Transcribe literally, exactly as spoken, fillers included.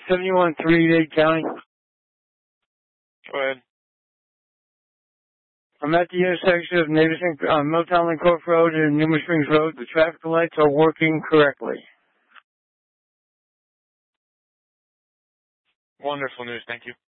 seventy-one three Dade County. Go ahead. I'm at the intersection of Navison, uh, Milltown Lake Cove Road and Newman Springs Road. The traffic lights are working correctly. Wonderful news. Thank you.